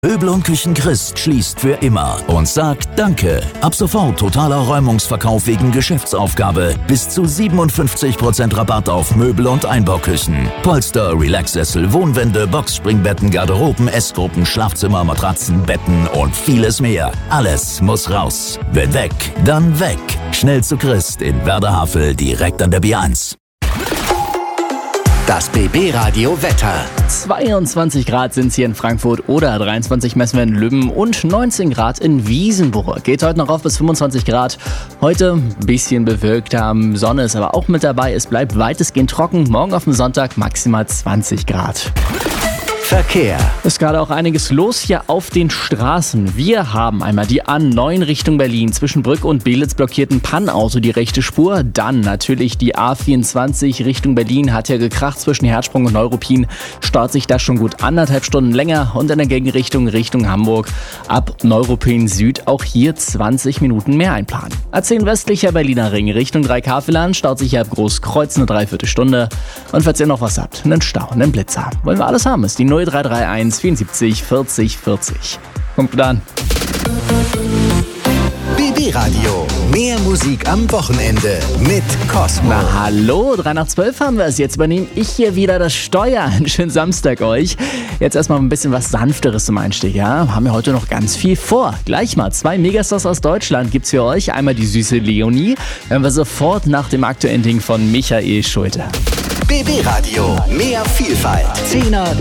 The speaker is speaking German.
Möbel und Küchen Christ schließt für immer und sagt Danke. Ab sofort totaler Räumungsverkauf wegen Geschäftsaufgabe. Bis zu 57% Rabatt auf Möbel und Einbauküchen. Polster, Relaxsessel, Wohnwände, Boxspringbetten, Garderoben, Essgruppen, Schlafzimmer, Matratzen, Betten und vieles mehr. Alles muss raus. Wenn weg, dann weg. Schnell zu Christ in Werder-Havel, direkt an der B1. Das BB-Radio Wetter. 22 Grad sind es hier in Frankfurt oder 23 messen wir in Lübben und 19 Grad in Wiesenburg. Geht heute noch auf bis 25 Grad. Heute ein bisschen bewölkt haben. Sonne ist aber auch mit dabei. Es bleibt weitestgehend trocken. Morgen auf dem Sonntag maximal 20 Grad. Verkehr. Ist gerade auch einiges los hier auf den Straßen. Wir haben einmal die A9 Richtung Berlin. Zwischen Brück und Belitz blockiert ein Pannauto die rechte Spur. Dann natürlich die A24 Richtung Berlin. Hat ja gekracht zwischen Herzsprung und Neuruppin. Staut sich das schon gut 1,5 Stunden länger. Und in der Gegenrichtung Richtung Hamburg ab Neuruppin Süd auch hier 20 Minuten mehr einplanen. A10 westlicher Berliner Ring Richtung Dreikafel staut sich hier ab Großkreuz eine Dreiviertelstunde. Und falls ihr noch was habt, einen Stau, einen Blitzer. Wollen wir alles haben, ist die 0331 74 40 40. Kommt gut an. BB-Radio. Mehr Musik am Wochenende mit Cosmo. Na hallo, 3 nach 12 haben wir es. Jetzt übernehme ich hier wieder das Steuer. Einen schönen Samstag euch. Jetzt erstmal ein bisschen was Sanfteres zum Einstieg, ja? Haben wir heute noch ganz viel vor. Gleich mal 2 Megastars aus Deutschland gibt's für euch. Einmal die süße Leonie. Hören wir sofort nach dem aktuellen Ding von Michael Schulte. BB-Radio. Mehr Vielfalt. 10er